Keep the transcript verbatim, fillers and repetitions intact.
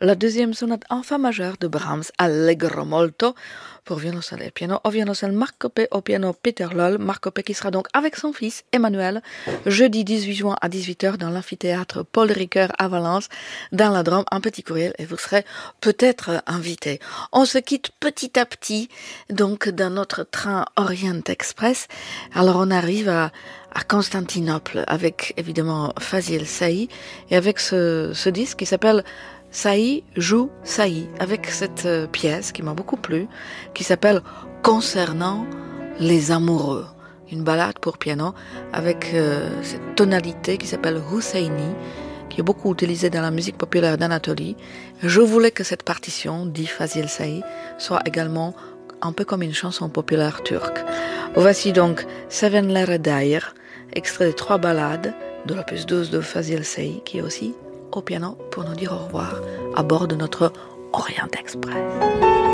la deuxième sonate en fa majeur de Brahms, Allegro molto, pour violoncelle et piano. Au violoncelle, Marc Copé, au piano, Peter Loll. Marc Copé qui sera donc avec son fils, Emmanuel, jeudi dix-huit juin à dix-huit heures dans l'amphithéâtre Paul Ricoeur à Valence, dans la Drôme, un petit courriel, et vous serez peut-être invité. On se quitte petit à petit, donc, dans notre train Orient Express. Alors, on arrive à, à Constantinople, avec, évidemment, Fazil Say, et avec ce, ce disque qui s'appelle Say joue Say, avec cette euh, pièce qui m'a beaucoup plu, qui s'appelle Concernant les amoureux. Une ballade pour piano avec euh, cette tonalité qui s'appelle Husseini, qui est beaucoup utilisée dans la musique populaire d'Anatolie. Je voulais que cette partition, dit Fazil Say, soit également un peu comme une chanson populaire turque. Voici donc Sevenlere Dair, extrait des trois ballades de l'opus douze de Fazil Say, qui est aussi au piano pour nous dire au revoir à bord de notre Orient Express.